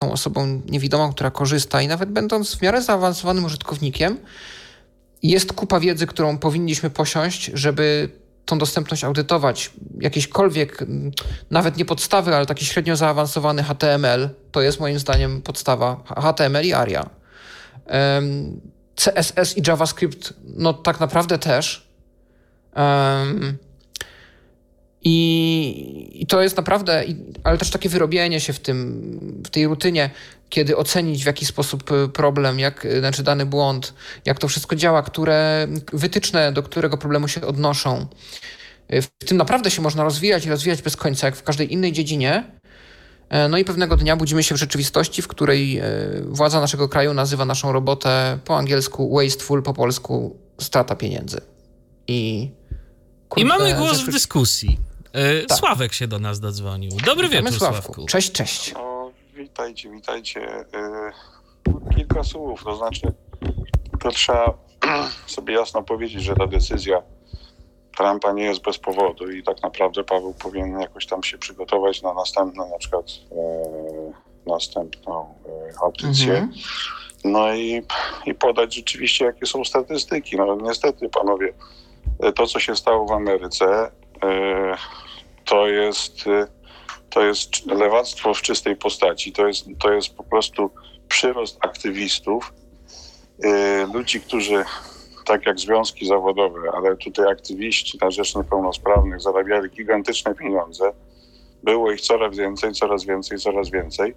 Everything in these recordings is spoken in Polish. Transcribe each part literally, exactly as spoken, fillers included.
osobą niewidomą, która korzysta i nawet będąc w miarę zaawansowanym użytkownikiem, jest kupa wiedzy, którą powinniśmy posiąść, żeby tą dostępność audytować. Jakieśkolwiek, nawet nie podstawy, ale taki średnio zaawansowany H T M L, to jest moim zdaniem podstawa. H T M L i ARIA. C S S i JavaScript, no tak naprawdę też. Um, i, I to jest naprawdę, ale też takie wyrobienie się w tym, w tej rutynie, kiedy ocenić w jaki sposób problem, jak, znaczy dany błąd, jak to wszystko działa, które wytyczne do którego problemu się odnoszą. W tym naprawdę się można rozwijać i rozwijać bez końca, jak w każdej innej dziedzinie. No i pewnego dnia budzimy się w rzeczywistości, w której władza naszego kraju nazywa naszą robotę po angielsku wasteful, po polsku strata pieniędzy. I, kurde, I mamy głos rzeczy... w dyskusji. Yy, tak. Sławek się do nas dodzwonił. Dobry Witamy, wieczór, Sławku. Sławku. Cześć, cześć. No, witajcie, witajcie. Yy, kilka słów, to znaczy to trzeba sobie jasno powiedzieć, że ta decyzja Trumpa nie jest bez powodu i tak naprawdę Paweł powinien jakoś tam się przygotować na następną, na przykład e, następną e, audycję. Mhm. No i, i podać rzeczywiście, jakie są statystyki. No niestety, panowie, to, co się stało w Ameryce, e, to jest, to jest lewactwo w czystej postaci. To jest, to jest po prostu przyrost aktywistów, e, ludzi, którzy tak jak związki zawodowe, ale tutaj aktywiści na rzecz niepełnosprawnych zarabiali gigantyczne pieniądze. Było ich coraz więcej, coraz więcej, coraz więcej.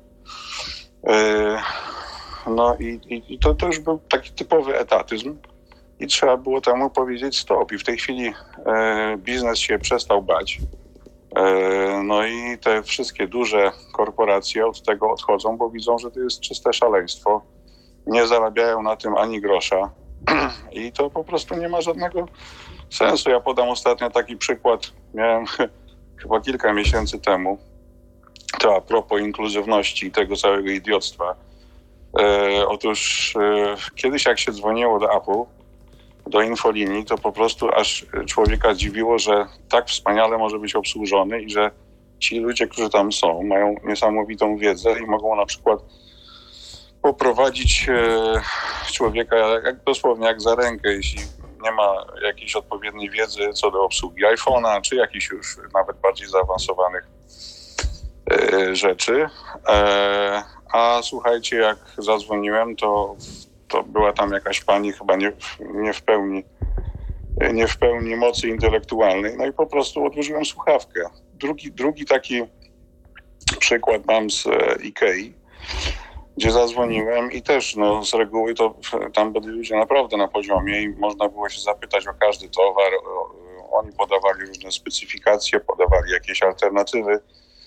No i, i, i to, to już był taki typowy etatyzm i trzeba było temu powiedzieć stop. I w tej chwili biznes się przestał bać. No i te wszystkie duże korporacje od tego odchodzą, bo widzą, że to jest czyste szaleństwo. Nie zarabiają na tym ani grosza. I to po prostu nie ma żadnego sensu. Ja podam ostatnio taki przykład. Miałem chyba kilka miesięcy temu. To a propos inkluzywności i tego całego idiotstwa. E, otóż e, kiedyś jak się dzwoniło do Apple, do infolinii, to po prostu aż człowieka dziwiło, że tak wspaniale może być obsłużony i że ci ludzie, którzy tam są, mają niesamowitą wiedzę i mogą na przykład poprowadzić e, człowieka jak, dosłownie jak za rękę, jeśli nie ma jakiejś odpowiedniej wiedzy co do obsługi iPhone'a, czy jakichś już nawet bardziej zaawansowanych e, rzeczy. E, a słuchajcie, jak zadzwoniłem, to, to była tam jakaś pani chyba nie, nie w pełni nie w pełni mocy intelektualnej. No i po prostu odłożyłem słuchawkę. Drugi, drugi taki przykład mam z Ikei, gdzie zadzwoniłem i też no, z reguły to tam byli ludzie naprawdę na poziomie i można było się zapytać o każdy towar. Oni podawali różne specyfikacje, podawali jakieś alternatywy.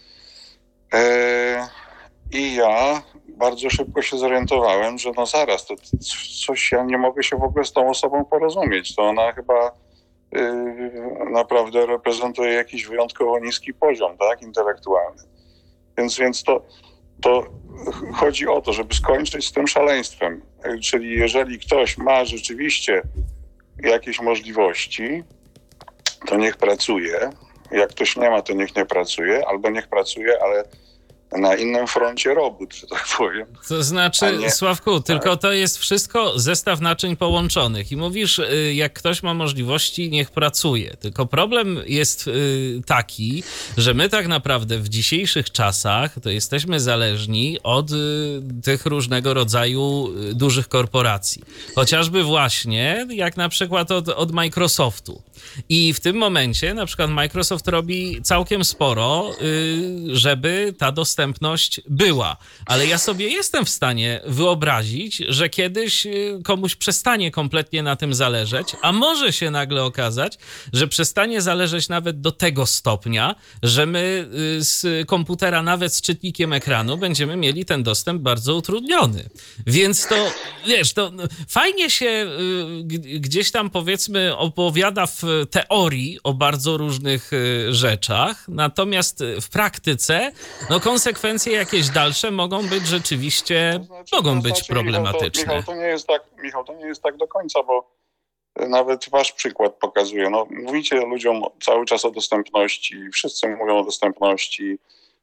E, I ja bardzo szybko się zorientowałem, że no zaraz, to coś, ja nie mogę się w ogóle z tą osobą porozumieć. To ona chyba y, naprawdę reprezentuje jakiś wyjątkowo niski poziom, tak, intelektualny. Więc, więc to, to chodzi o to, żeby skończyć z tym szaleństwem. Czyli jeżeli ktoś ma rzeczywiście jakieś możliwości, to niech pracuje. Jak ktoś nie ma, to niech nie pracuje, albo niech pracuje, ale na innym froncie robót, że tak powiem. To znaczy, nie... Sławku, tylko to jest wszystko zestaw naczyń połączonych i mówisz, jak ktoś ma możliwości, niech pracuje. Tylko problem jest taki, że my tak naprawdę w dzisiejszych czasach to jesteśmy zależni od tych różnego rodzaju dużych korporacji. Chociażby właśnie, jak na przykład od, od Microsoftu. I w tym momencie na przykład Microsoft robi całkiem sporo, żeby ta dostępność była. Ale ja sobie jestem w stanie wyobrazić, że kiedyś komuś przestanie kompletnie na tym zależeć, a może się nagle okazać, że przestanie zależeć nawet do tego stopnia, że my z komputera, nawet z czytnikiem ekranu, będziemy mieli ten dostęp bardzo utrudniony. Więc to, wiesz, to fajnie się gdzieś tam, powiedzmy, opowiada w teorii o bardzo różnych rzeczach, natomiast w praktyce no konsekwencje jakieś dalsze mogą być rzeczywiście, to znaczy, mogą to być znaczy, problematyczne. Michał to, Michał, to nie jest tak, Michał, to nie jest tak do końca, bo nawet wasz przykład pokazuje. No, mówicie ludziom cały czas o dostępności, wszyscy mówią o dostępności,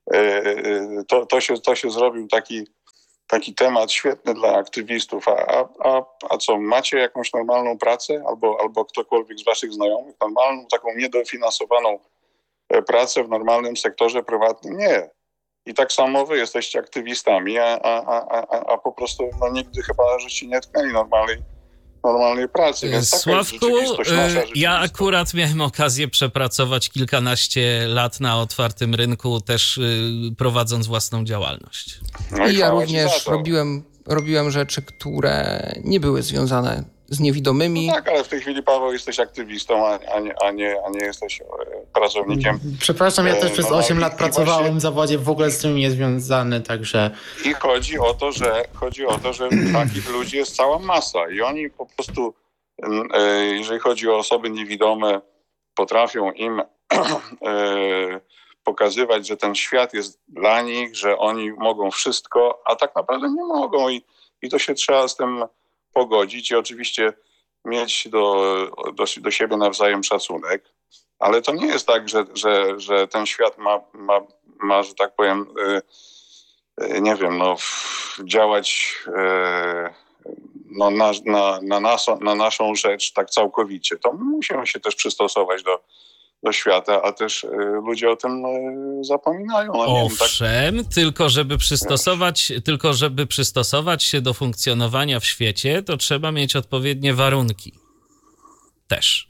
to, to, się, to się zrobił taki, taki temat świetny dla aktywistów. A, a, a co, macie jakąś normalną pracę albo, albo ktokolwiek z waszych znajomych, normalną, taką niedofinansowaną pracę w normalnym sektorze prywatnym? Nie. I tak samo wy jesteście aktywistami, a, a, a, a, a po prostu no, nigdy chyba żeście nie tknęli normalnej, normalnej pracy. Więc Sławku, nasza ja akurat miałem okazję przepracować kilkanaście lat na otwartym rynku, też prowadząc własną działalność. No i, I ja również robiłem, robiłem rzeczy, które nie były związane z niewidomymi. No tak, ale w tej chwili, Paweł, jesteś aktywistą, a, a, nie, a, nie, a nie jesteś pracownikiem. Przepraszam, ja też przez no, osiem no, lat i, pracowałem i właśnie, w zawodzie, w ogóle z tym niezwiązany, także... I chodzi o to, że chodzi o to, że takich ludzi jest cała masa i oni po prostu, jeżeli chodzi o osoby niewidome, potrafią im pokazywać, że ten świat jest dla nich, że oni mogą wszystko, a tak naprawdę nie mogą i, i to się trzeba z tym pogodzić i oczywiście mieć do, do, do siebie nawzajem szacunek, ale to nie jest tak, że, że, że ten świat ma, ma, ma, że tak powiem, nie wiem, no, działać no, na, na, na, naszą, na naszą rzecz tak całkowicie. To musimy się też przystosować do, do świata, a też ludzie o tym zapominają. No, Owszem, wiem, tak... tylko żeby przystosować, tylko żeby przystosować się do funkcjonowania w świecie, to trzeba mieć odpowiednie warunki. Też.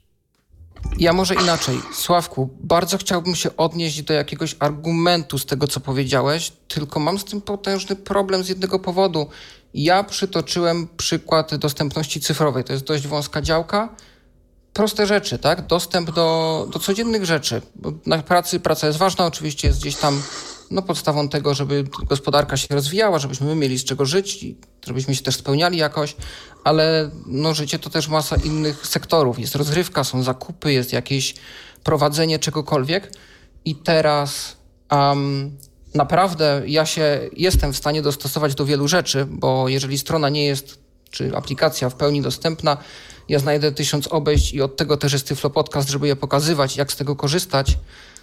Ja może inaczej. Sławku, bardzo chciałbym się odnieść do jakiegoś argumentu z tego, co powiedziałeś, tylko mam z tym potężny problem z jednego powodu. Ja przytoczyłem przykład dostępności cyfrowej. To jest dość wąska działka. Proste rzeczy, tak? Dostęp do, do codziennych rzeczy. Bo na pracy praca jest ważna, oczywiście jest gdzieś tam no, podstawą tego, żeby gospodarka się rozwijała, żebyśmy mieli z czego żyć i żebyśmy się też spełniali jakoś, ale no, życie to też masa innych sektorów. Jest rozrywka, są zakupy, jest jakieś prowadzenie czegokolwiek i teraz um, naprawdę ja się jestem w stanie dostosować do wielu rzeczy, bo jeżeli strona nie jest, czy aplikacja w pełni dostępna, ja znajdę tysiąc obejść i od tego też jest Tyflo Podcast, żeby je pokazywać, jak z tego korzystać,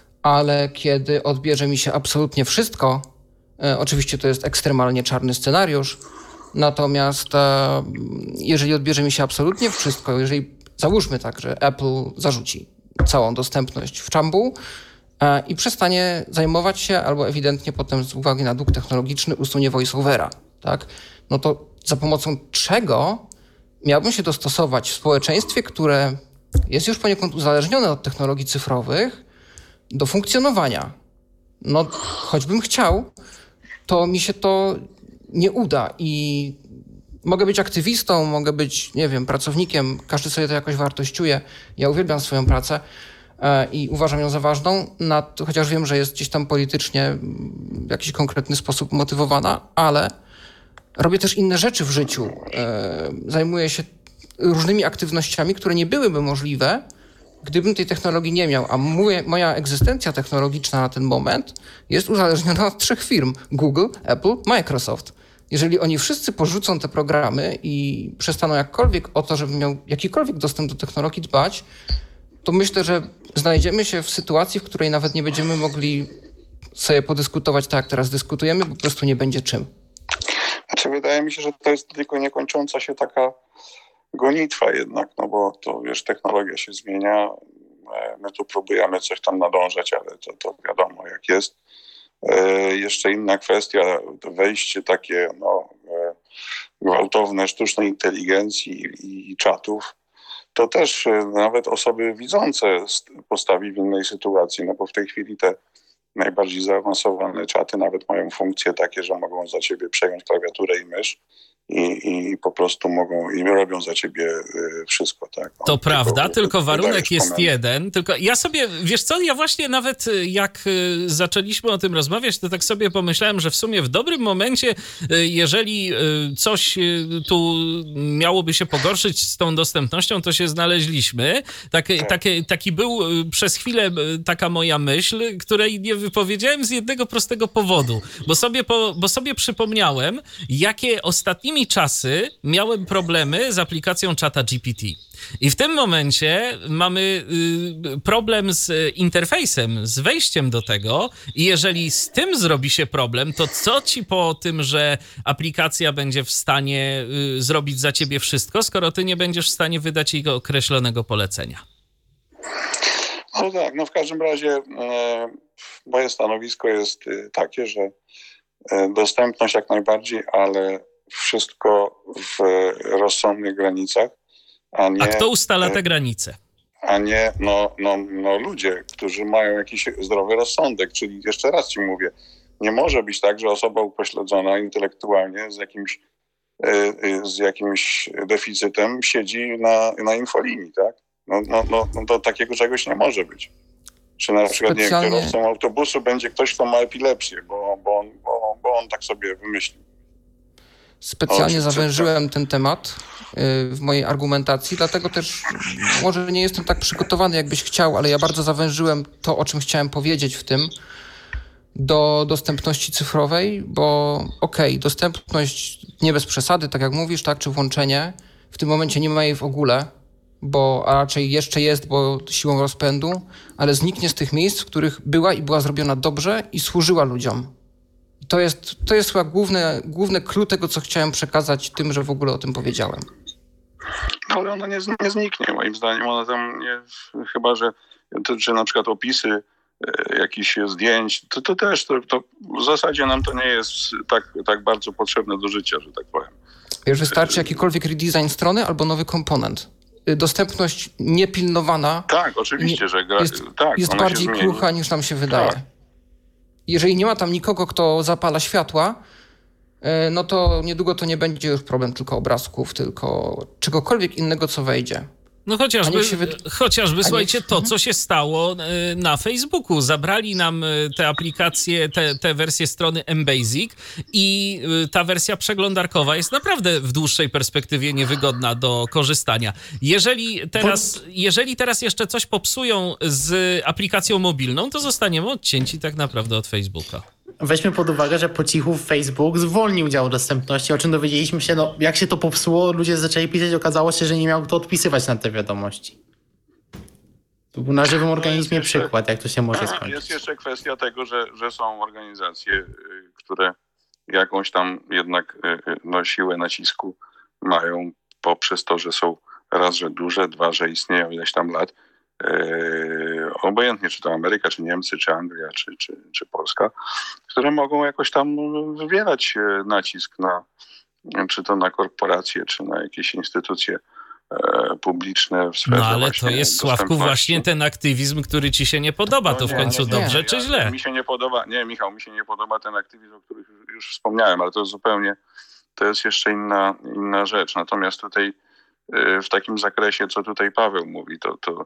ale kiedy odbierze mi się absolutnie wszystko, e, oczywiście to jest ekstremalnie czarny scenariusz, natomiast e, jeżeli odbierze mi się absolutnie wszystko, jeżeli załóżmy tak, że Apple zarzuci całą dostępność w czambu e, i przestanie zajmować się, albo ewidentnie potem z uwagi na dług technologiczny usunie voiceovera, tak? No to za pomocą czego miałbym się dostosować w społeczeństwie, które jest już poniekąd uzależnione od technologii cyfrowych, do funkcjonowania. No, choćbym chciał, to mi się to nie uda i mogę być aktywistą, mogę być, nie wiem, pracownikiem, każdy sobie to jakoś wartościuje. Ja uwielbiam swoją pracę e, i uważam ją za ważną, nad, chociaż wiem, że jest gdzieś tam politycznie w jakiś konkretny sposób motywowana, ale robię też inne rzeczy w życiu. E, zajmuję się różnymi aktywnościami, które nie byłyby możliwe, gdybym tej technologii nie miał. A moje, moja egzystencja technologiczna na ten moment jest uzależniona od trzech firm. Google, Apple, Microsoft. Jeżeli oni wszyscy porzucą te programy i przestaną jakkolwiek o to, żebym miał jakikolwiek dostęp do technologii dbać, to myślę, że znajdziemy się w sytuacji, w której nawet nie będziemy mogli sobie podyskutować tak, jak teraz dyskutujemy, bo po prostu nie będzie czym. Znaczy, wydaje mi się, że to jest tylko niekończąca się taka gonitwa jednak, no bo to wiesz, technologia się zmienia, my tu próbujemy coś tam nadążać, ale to, to wiadomo jak jest. E, jeszcze inna kwestia, to wejście takie no, e, gwałtowne sztucznej inteligencji i, i czatów, to też e, nawet osoby widzące postawi w innej sytuacji, no bo w tej chwili te najbardziej zaawansowane czaty nawet mają funkcje takie, że mogą za ciebie przejąć klawiaturę i mysz i, i po prostu mogą i robią za ciebie wszystko. Tak? To tylko, prawda, tylko warunek jest komendę. jeden. Tylko ja sobie, wiesz co, ja właśnie nawet jak zaczęliśmy o tym rozmawiać, to tak sobie pomyślałem, że w sumie w dobrym momencie, jeżeli coś tu miałoby się pogorszyć z tą dostępnością, to się znaleźliśmy. Tak, tak. Taki, taki był przez chwilę taka moja myśl, której nie wypowiedziałem z jednego prostego powodu, bo sobie, po, bo sobie przypomniałem, jakie ostatnimi ostatnimi czasy miałem problemy z aplikacją czata G P T. I w tym momencie mamy y, problem z interfejsem, z wejściem do tego i jeżeli z tym zrobi się problem, to co ci po tym, że aplikacja będzie w stanie y, zrobić za ciebie wszystko, skoro ty nie będziesz w stanie wydać jej określonego polecenia? No tak, no w każdym razie e, moje stanowisko jest e, takie, że e, dostępność jak najbardziej, ale wszystko w rozsądnych granicach, a nie... A kto ustala te granice? A nie no, no, no ludzie, którzy mają jakiś zdrowy rozsądek, czyli jeszcze raz ci mówię, nie może być tak, że osoba upośledzona intelektualnie z jakimś, e, e, z jakimś deficytem siedzi na, na infolinii, tak? No, no, no, no to takiego czegoś nie może być. Czy na przykład Specjalnie... nie wiem, kierowcą autobusu będzie ktoś, kto ma epilepsję, bo, bo, on, bo, bo on tak sobie wymyślił. Specjalnie O, czy- zawężyłem ten temat y, w mojej argumentacji, dlatego też może nie jestem tak przygotowany, jakbyś chciał, ale ja bardzo zawężyłem to, o czym chciałem powiedzieć w tym, do dostępności cyfrowej, bo okej, okay, dostępność nie bez przesady, tak jak mówisz, tak, czy włączenie, w tym momencie nie ma jej w ogóle, bo a raczej jeszcze jest, bo siłą rozpędu, ale zniknie z tych miejsc, w których była i była zrobiona dobrze i służyła ludziom. I to jest, to jest chyba główne, główne clue tego, co chciałem przekazać tym, że w ogóle o tym powiedziałem. Ale ona nie, nie zniknie, moim zdaniem. Ona tam nie, chyba, że to, czy na przykład opisy e, jakichś zdjęć, to, to też to, to w zasadzie nam to nie jest tak, tak bardzo potrzebne do życia, że tak powiem. Wiesz, wystarczy jakikolwiek redesign strony albo nowy komponent. Dostępność niepilnowana Tak, oczywiście, nie, że gra, jest, tak, jest ona bardziej się zmieni. krucha niż nam się wydaje. Tak. Jeżeli nie ma tam nikogo, kto zapala światła, no to niedługo to nie będzie już problem tylko obrazków, tylko czegokolwiek innego, co wejdzie. No chociażby, wy... chociażby słuchajcie, niech... to, co się stało na Facebooku. Zabrali nam te aplikacje, te, te wersje strony mBasic i ta wersja przeglądarkowa jest naprawdę w dłuższej perspektywie niewygodna do korzystania. Jeżeli teraz, jeżeli teraz jeszcze coś popsują z aplikacją mobilną, to zostaniemy odcięci tak naprawdę od Facebooka. Weźmy pod uwagę, że po cichu Facebook zwolnił dział dostępności, o czym dowiedzieliśmy się, no jak się to popsuło, ludzie zaczęli pisać, okazało się, że nie miał kto odpisywać na te wiadomości. To był na żywym organizmie jeszcze, przykład, jak to się może skończyć. Jest jeszcze kwestia tego, że, że są organizacje, które jakąś tam jednak no, siłę nacisku mają poprzez to, że są raz, że duże, dwa, że istnieją ileś tam lat. Yy, obojętnie czy to Ameryka, czy Niemcy, czy Anglia, czy, czy, czy Polska, które mogą jakoś tam wywierać nacisk na, czy to na korporacje, czy na jakieś instytucje e, publiczne w sferze. No ale to jest, Sławku, właśnie ten aktywizm, który ci się nie podoba. No, to w nie, końcu nie, dobrze, nie, czy ja, źle? Mi się nie podoba, nie Michał, mi się nie podoba ten aktywizm, o którym już wspomniałem, ale to jest zupełnie, to jest jeszcze inna, inna rzecz. Natomiast tutaj w takim zakresie, co tutaj Paweł mówi, to, to,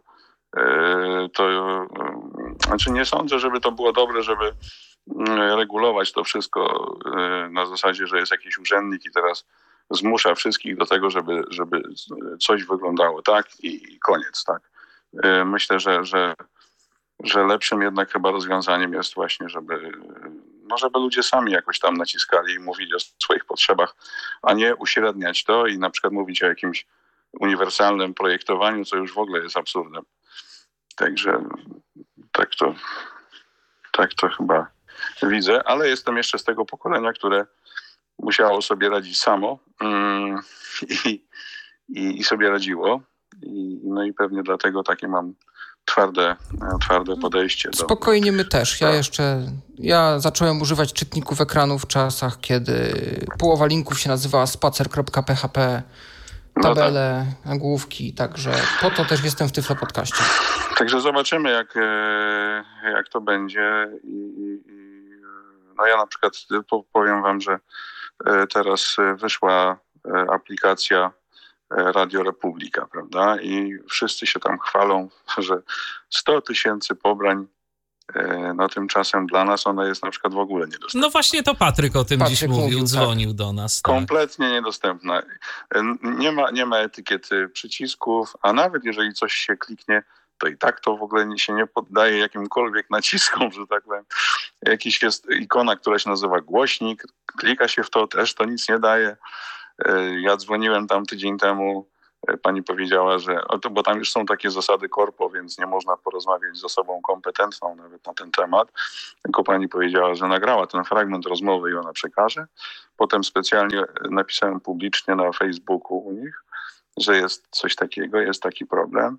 to znaczy nie sądzę, żeby to było dobre, żeby regulować to wszystko na zasadzie, że jest jakiś urzędnik i teraz zmusza wszystkich do tego, żeby, żeby coś wyglądało tak i, i koniec, tak. Myślę, że, że, że lepszym jednak chyba rozwiązaniem jest właśnie, żeby, no żeby ludzie sami jakoś tam naciskali i mówili o swoich potrzebach, a nie uśredniać to i na przykład mówić o jakimś uniwersalnym projektowaniu, co już w ogóle jest absurdem. Także tak to, tak to chyba widzę, ale jestem jeszcze z tego pokolenia, które musiało sobie radzić samo mm, i, i, i sobie radziło. I, no i pewnie dlatego takie mam twarde, twarde podejście. Do... Spokojnie my też. Ja jeszcze, ja zacząłem używać czytników ekranu w czasach, kiedy połowa linków się nazywała spacer kropka p h p, tabele, no tak. Nagłówki, także po to też jestem w Tyflo Podcaście. Także zobaczymy, jak, jak to będzie. I, i, no ja na przykład powiem wam, że teraz wyszła aplikacja Radio Republika, prawda? I wszyscy się tam chwalą, że sto tysięcy pobrań. No tymczasem dla nas ona jest na przykład w ogóle niedostępna. No właśnie to Patryk o tym Patryk dziś mówił, mówił dzwonił tak. do nas. Tak. Kompletnie niedostępna. Nie ma, nie ma etykiety przycisków, a nawet jeżeli coś się kliknie, to i tak to w ogóle się nie poddaje jakimkolwiek naciskom, że tak powiem. Jakiś jest ikona, która się nazywa głośnik, klika się w to, też to nic nie daje. Ja dzwoniłem tam tydzień temu, pani powiedziała, że, bo tam już są takie zasady korpo, więc nie można porozmawiać z osobą kompetentną nawet na ten temat, tylko pani powiedziała, że nagrała ten fragment rozmowy i ona przekaże. Potem specjalnie napisałem publicznie na Facebooku u nich, że jest coś takiego, jest taki problem.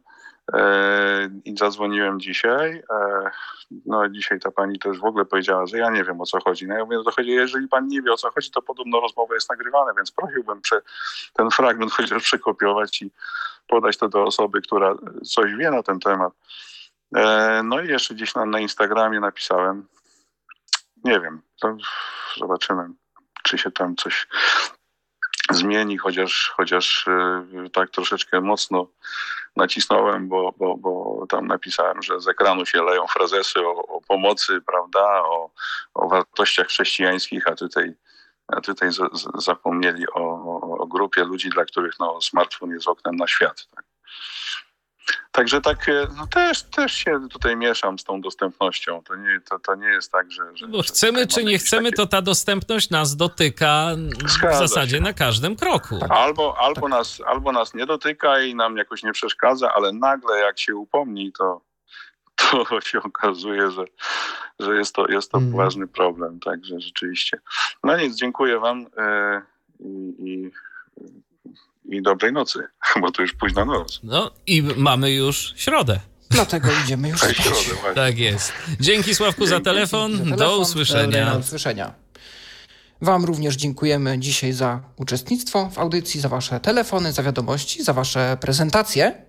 I zadzwoniłem dzisiaj. No dzisiaj ta pani też w ogóle powiedziała, że ja nie wiem, o co chodzi. No ja mówię, to chodzi, jeżeli pani nie wie, o co chodzi, to podobno rozmowa jest nagrywana, więc prosiłbym prze, ten fragment chociaż przekopiować i podać to do osoby, która coś wie na ten temat. No i jeszcze gdzieś na, na Instagramie napisałem, nie wiem, to zobaczymy, czy się tam coś zmieni, chociaż, chociaż yy, tak troszeczkę mocno nacisnąłem, bo, bo, bo tam napisałem, że z ekranu się leją frazesy o, o pomocy, prawda, o, o wartościach chrześcijańskich, a tutaj, a tutaj z, z, zapomnieli o, o, o grupie ludzi, dla których no, smartfon jest oknem na świat. Tak. Także tak, no też, też się tutaj mieszam z tą dostępnością. To nie, to, to nie jest tak, że... że Bo chcemy że czy nie chcemy, takie... to ta dostępność nas dotyka Zgadza w zasadzie się. Na każdym kroku. Tak. Albo, albo, tak. nas, albo nas nie dotyka i nam jakoś nie przeszkadza, ale nagle jak się upomni, to, to się okazuje, że, że jest to, jest to mm. poważny problem. Także rzeczywiście. No nic, dziękuję wam yy, i... I dobrej nocy, bo to już późna noc. No i mamy już środę. Dlatego idziemy już spać. Środę, tak jest. Dzięki Sławku za telefon. za telefon. Do usłyszenia. Do usłyszenia. Wam również dziękujemy dzisiaj za uczestnictwo w audycji, za wasze telefony, za wiadomości, za wasze prezentacje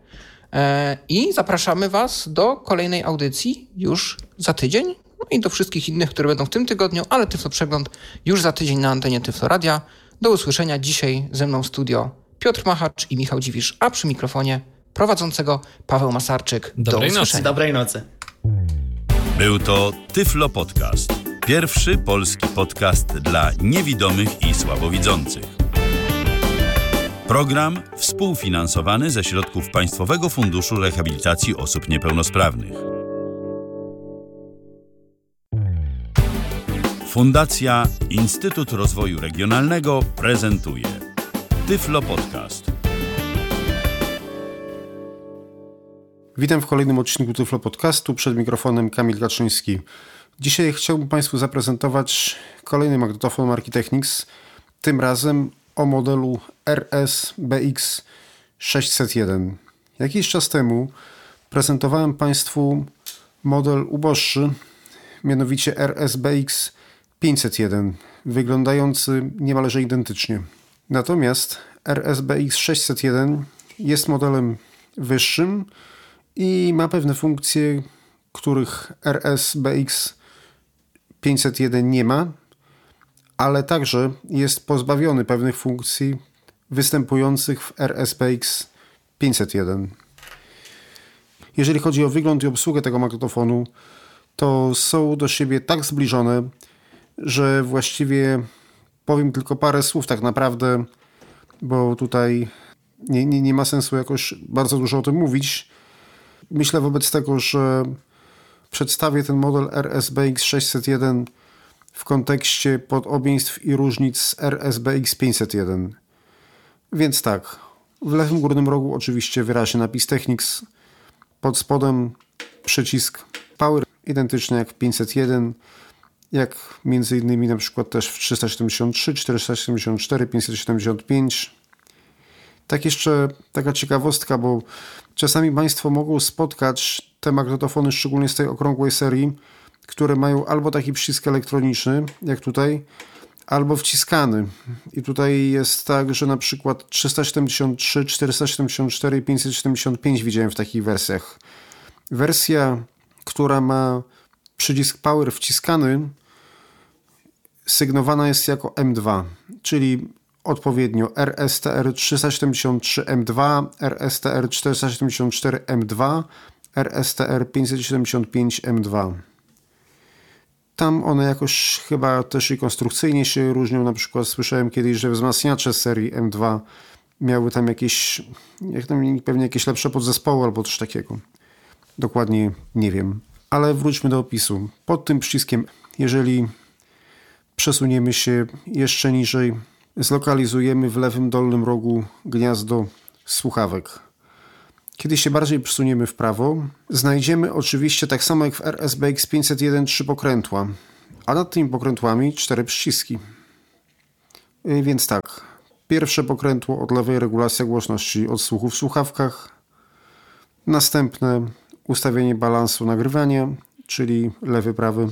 i zapraszamy was do kolejnej audycji już za tydzień, no i do wszystkich innych, które będą w tym tygodniu, ale Tyflo Przegląd już za tydzień na antenie Tyflo Radia. Do usłyszenia. Dzisiaj ze mną w studio Piotr Machacz i Michał Dziwisz, a przy mikrofonie prowadzącego Paweł Masarczyk. Dobrej Do nocy. Dobrej nocy. Był to Tyflo Podcast. Pierwszy polski podcast dla niewidomych i słabowidzących. Program współfinansowany ze środków Państwowego Funduszu Rehabilitacji Osób Niepełnosprawnych. Fundacja Instytut Rozwoju Regionalnego prezentuje Tyflo Podcast. Witam w kolejnym odcinku Tyflo Podcastu. Przed mikrofonem Kamil Kaczyński. Dzisiaj chciałbym Państwu zaprezentować kolejny magnetofon marki Technics. Tym razem o modelu R S B X sześćset jeden. Jakiś czas temu prezentowałem Państwu model uboższy, mianowicie R S B X pięćset jeden, wyglądający niemalże identycznie. Natomiast R S B X sześćset jeden jest modelem wyższym i ma pewne funkcje, których R S B X pięćset jeden nie ma, ale także jest pozbawiony pewnych funkcji występujących w R S B X pięćset jeden. Jeżeli chodzi o wygląd i obsługę tego magnetofonu, to są do siebie tak zbliżone, że właściwie powiem tylko parę słów tak naprawdę, bo tutaj nie, nie, nie ma sensu jakoś bardzo dużo o tym mówić. Myślę wobec tego, że przedstawię ten model R S B X sześćset jeden w kontekście podobieństw i różnic z R S B X pięćset jeden. Więc tak, w lewym górnym rogu oczywiście wyraźny napis Technics, pod spodem przycisk Power, identyczny jak w pięćset jeden, jak między innymi na przykład też w trzysta siedemdziesiąt trzy, czterysta siedemdziesiąt cztery, pięćset siedemdziesiąt pięć. Tak jeszcze taka ciekawostka, bo czasami Państwo mogą spotkać te magnetofony, szczególnie z tej okrągłej serii, które mają albo taki przycisk elektroniczny, jak tutaj, albo wciskany. I tutaj jest tak, że na przykład trzysta siedemdziesiąt trzy, czterysta siedemdziesiąt cztery i pięćset siedemdziesiąt pięć widziałem w takich wersjach. Wersja, która ma przycisk Power wciskany, sygnowana jest jako M dwa, czyli odpowiednio R S T R trzysta siedemdziesiąt trzy M dwa, R S T R czterysta siedemdziesiąt cztery M dwa, R S T R pięćset siedemdziesiąt pięć M dwa. Tam one jakoś chyba też i konstrukcyjnie się różnią. Na przykład słyszałem kiedyś, że wzmacniacze serii M dwa miały tam jakieś, jak tam pewnie jakieś lepsze podzespoły albo coś takiego. Dokładnie nie wiem. Ale wróćmy do opisu. Pod tym przyciskiem, jeżeli przesuniemy się jeszcze niżej, zlokalizujemy w lewym dolnym rogu gniazdo słuchawek. Kiedy się bardziej przesuniemy w prawo, znajdziemy oczywiście tak samo jak w R S B X pięćset jeden trzy pokrętła, a nad tymi pokrętłami cztery przyciski. Więc tak, pierwsze pokrętło od lewej regulacja głośności odsłuchu w słuchawkach, następne ustawienie balansu nagrywania, czyli lewy, prawy,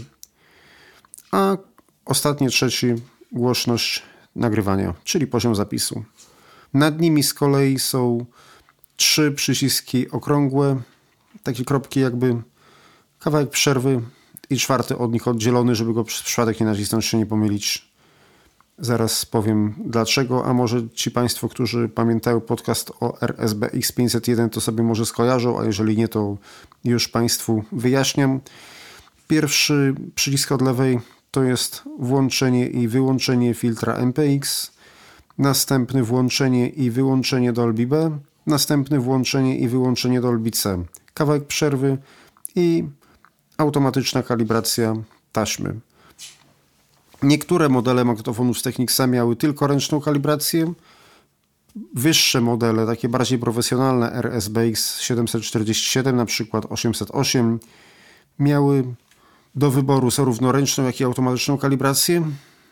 a ostatnie trzeci głośność nagrywania, czyli poziom zapisu. Nad nimi z kolei są trzy przyciski okrągłe, takie kropki jakby kawałek przerwy i czwarty od nich oddzielony, żeby go przez przypadek nie nacisnąć czy nie pomylić. Zaraz powiem dlaczego, a może ci Państwo, którzy pamiętają podcast o R S B X pięćset jeden, to sobie może skojarzą, a jeżeli nie, to już Państwu wyjaśniam. Pierwszy przycisk od lewej to jest włączenie i wyłączenie filtra M P X, następny włączenie i wyłączenie Dolby B, następny włączenie i wyłączenie Dolby C, kawałek przerwy i automatyczna kalibracja taśmy. Niektóre modele magnetofonów z Technicsa miały tylko ręczną kalibrację. Wyższe modele, takie bardziej profesjonalne R S B X siedemset czterdzieści siedem, na przykład osiemset osiem, miały do wyboru zarówno ręczną, jak i automatyczną kalibrację,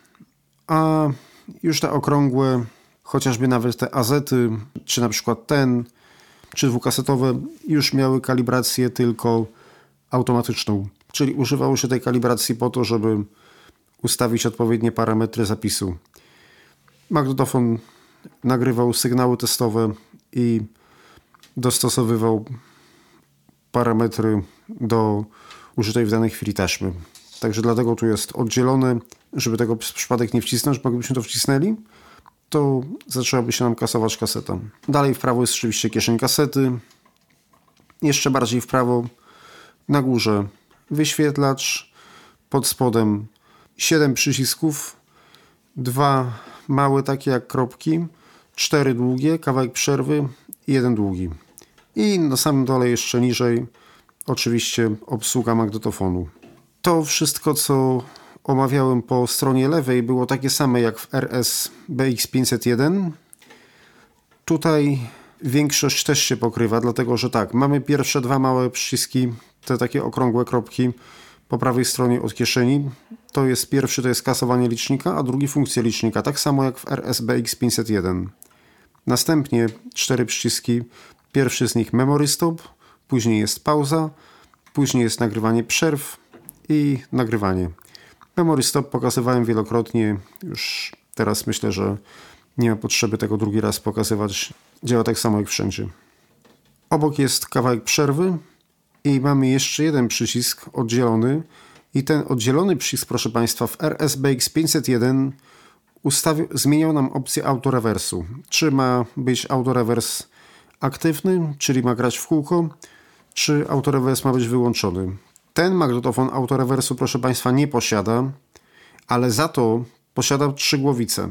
a już te okrągłe, chociażby nawet te azety, czy na przykład ten, czy dwukasetowe, już miały kalibrację tylko automatyczną, czyli używało się tej kalibracji po to, żeby ustawić odpowiednie parametry zapisu. Magnetofon nagrywał sygnały testowe i dostosowywał parametry do użytej w danej chwili taśmy. Także dlatego tu jest oddzielone, żeby tego przez przypadek nie wcisnąć, bo gdybyśmy to wcisnęli, to zaczęłaby się nam kasować kaseta. Dalej w prawo jest oczywiście kieszeń kasety. Jeszcze bardziej w prawo, na górze wyświetlacz, pod spodem siedem przycisków, dwa małe takie jak kropki, cztery długie, kawałek przerwy i jeden długi. I na samym dole jeszcze niżej oczywiście obsługa magnetofonu. To wszystko, co omawiałem po stronie lewej, było takie same jak w R S B X pięćset jeden. Tutaj większość też się pokrywa, dlatego że tak, mamy pierwsze dwa małe przyciski, te takie okrągłe kropki po prawej stronie od kieszeni. To jest pierwszy, to jest kasowanie licznika, a drugi funkcja licznika, tak samo jak w R S B X pięćset jeden. Następnie cztery przyciski, pierwszy z nich memory stop, później jest pauza, później jest nagrywanie przerw i nagrywanie. Memory stop pokazywałem wielokrotnie, już teraz myślę, że nie ma potrzeby tego drugi raz pokazywać. Działa tak samo jak wszędzie. Obok jest kawałek przerwy i mamy jeszcze jeden przycisk oddzielony i ten oddzielony przycisk, proszę Państwa, w R S B X pięćset jeden ustawił, zmieniał nam opcję autorewersu. Czy ma być autorewers aktywny, czyli ma grać w kółko, czy autorewers ma być wyłączony. Ten magnetofon autorewersu, proszę Państwa, nie posiada, ale za to posiada trzy głowice.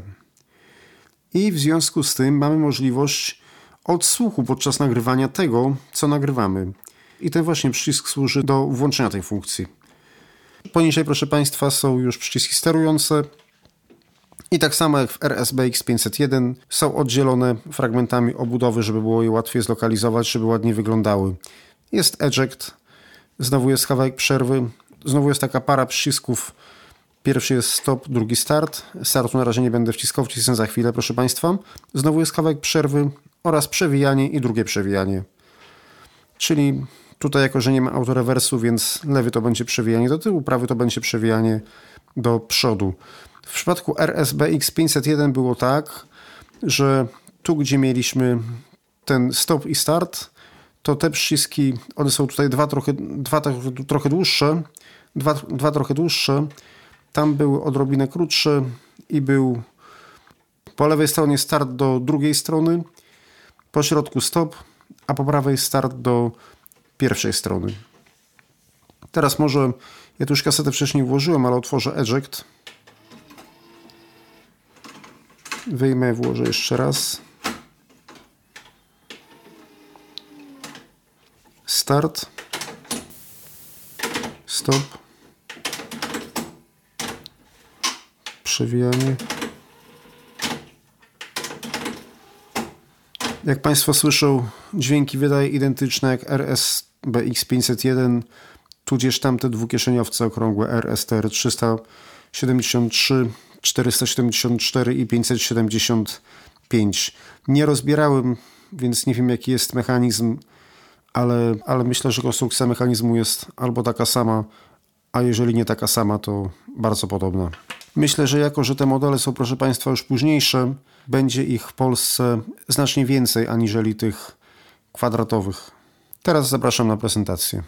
I w związku z tym mamy możliwość odsłuchu podczas nagrywania tego, co nagrywamy. I ten właśnie przycisk służy do włączenia tej funkcji. Poniżej, proszę Państwa, są już przyciski sterujące. I tak samo jak w R S B X pięćset jeden są oddzielone fragmentami obudowy, żeby było je łatwiej zlokalizować, żeby ładnie wyglądały. Jest eject, znowu jest kawałek przerwy, znowu jest taka para przycisków. Pierwszy jest stop, drugi start. Startu na razie nie będę wciskał, wcisnę za chwilę, proszę Państwa. Znowu jest kawałek przerwy oraz przewijanie i drugie przewijanie. Czyli tutaj jako, że nie ma autorewersu, więc lewy to będzie przewijanie do tyłu, prawy to będzie przewijanie do przodu. W przypadku R S B X pięćset jeden było tak, że tu, gdzie mieliśmy ten stop i start, to te przyciski, one są tutaj dwa trochę, dwa trochę dłuższe, dwa, dwa trochę dłuższe, tam były odrobinę krótsze i był po lewej stronie start do drugiej strony, po środku stop, a po prawej start do pierwszej strony. Teraz może, ja tu już kasetę wcześniej włożyłem, ale otworzę eject. Wyjmę, włożę jeszcze raz. Start. Stop. Przewijanie. Jak Państwo słyszą, dźwięki wydaje identyczne jak R S B X pięćset jeden, tudzież tamte dwukieszeniowce okrągłe R S T R trzysta siedemdziesiąt trzy, czterysta siedemdziesiąt cztery i pięćset siedemdziesiąt pięć. Nie rozbierałem, więc nie wiem jaki jest mechanizm, ale, ale myślę, że konstrukcja mechanizmu jest albo taka sama, a jeżeli nie taka sama, to bardzo podobna. Myślę, że jako, że te modele są, proszę Państwa, już późniejsze, będzie ich w Polsce znacznie więcej aniżeli tych kwadratowych. Teraz zapraszam na prezentację.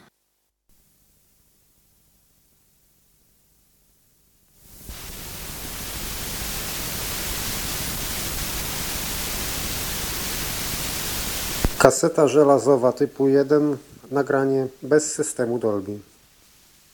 Kaseta żelazowa typu jeden, nagranie bez systemu Dolby.